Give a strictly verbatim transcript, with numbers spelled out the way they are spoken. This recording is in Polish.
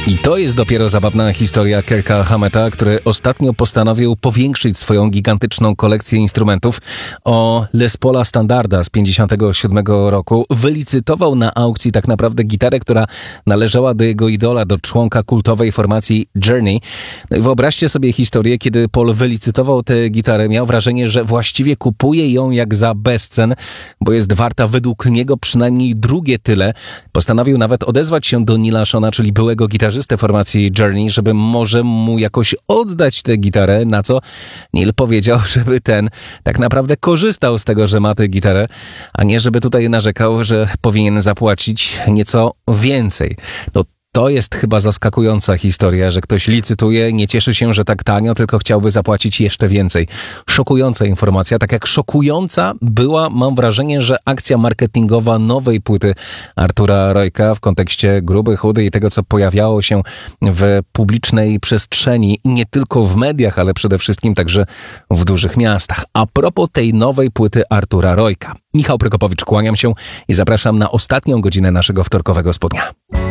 I to jest dopiero zabawna historia Kirka Hameta, który ostatnio postanowił powiększyć swoją gigantyczną kolekcję instrumentów o Les Paula Standarda z pięćdziesiątego siódmego roku. Wylicytował na aukcji tak naprawdę gitarę, która należała do jego idola, do członka kultowej formacji Journey. No i wyobraźcie sobie historię, kiedy Paul wylicytował tę gitarę, miał wrażenie, że właściwie kupuje ją jak za bezcen, bo jest warta według niego przynajmniej drugie tyle. Postanowił nawet odezwać się do Nila Shona, czyli byłego gitarzysty formacji Journey, żeby może mu jakoś oddać tę gitarę, na co Neil powiedział, żeby ten tak naprawdę korzystał z tego, że ma tę gitarę, a nie żeby tutaj narzekał, że powinien zapłacić nieco więcej. No to jest chyba zaskakująca historia, że ktoś licytuje, nie cieszy się, że tak tanio, tylko chciałby zapłacić jeszcze więcej. Szokująca informacja, tak jak szokująca była, mam wrażenie, że akcja marketingowa nowej płyty Artura Rojka w kontekście Gruby, Chudy i tego, co pojawiało się w publicznej przestrzeni i nie tylko w mediach, ale przede wszystkim także w dużych miastach. A propos tej nowej płyty Artura Rojka. Michał Prokopowicz, kłaniam się i zapraszam na ostatnią godzinę naszego wtorkowego spodnia.